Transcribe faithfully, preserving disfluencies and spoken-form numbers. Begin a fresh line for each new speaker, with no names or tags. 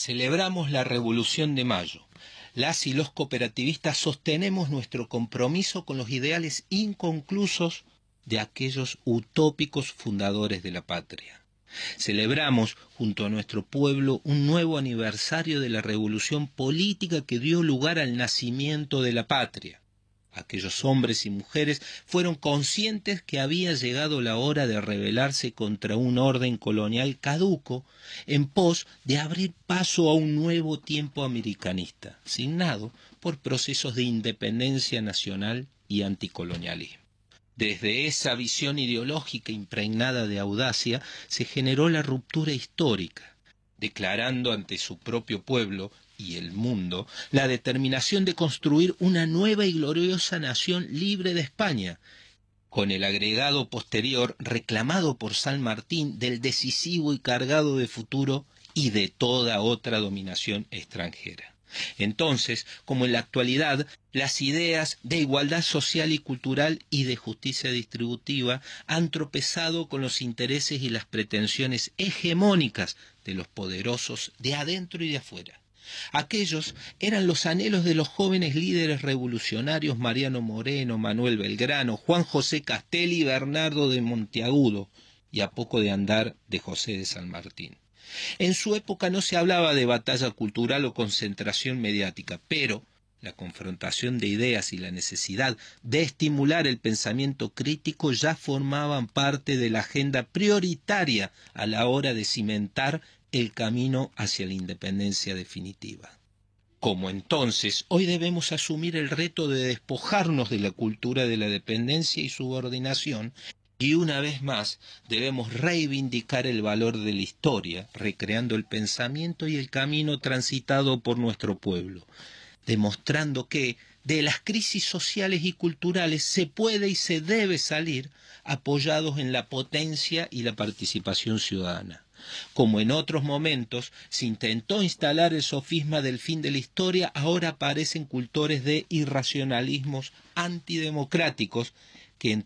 Celebramos la Revolución de Mayo. Las y los cooperativistas sostenemos nuestro compromiso con los ideales inconclusos de aquellos utópicos fundadores de la patria. Celebramos junto a nuestro pueblo un nuevo aniversario de la revolución política que dio lugar al nacimiento de la patria. Aquellos hombres y mujeres fueron conscientes que había llegado la hora de rebelarse contra un orden colonial caduco en pos de abrir paso a un nuevo tiempo americanista, signado por procesos de independencia nacional y anticolonialismo. Desde esa visión ideológica impregnada de audacia se generó la ruptura histórica, declarando ante su propio pueblo y el mundo la determinación de construir una nueva y gloriosa nación libre de España, con el agregado posterior reclamado por San Martín del decisivo y cargado de futuro y de toda otra dominación extranjera. Entonces, como en la actualidad, las ideas de igualdad social y cultural y de justicia distributiva han tropezado con los intereses y las pretensiones hegemónicas de los poderosos de adentro y de afuera. Aquellos eran los anhelos de los jóvenes líderes revolucionarios Mariano Moreno, Manuel Belgrano, Juan José Castelli y Bernardo de Monteagudo, y a poco de andar de José de San Martín. En su época no se hablaba de batalla cultural o concentración mediática, pero la confrontación de ideas y la necesidad de estimular el pensamiento crítico ya formaban parte de la agenda prioritaria a la hora de cimentar el camino hacia la independencia definitiva. Como entonces, hoy debemos asumir el reto de despojarnos de la cultura de la dependencia y subordinación, y una vez más debemos reivindicar el valor de la historia, recreando el pensamiento y el camino transitado por nuestro pueblo, demostrando que de las crisis sociales y culturales se puede y se debe salir apoyados en la potencia y la participación ciudadana. Como en otros momentos se intentó instalar el sofisma del fin de la historia, ahora aparecen cultores de irracionalismos antidemocráticos que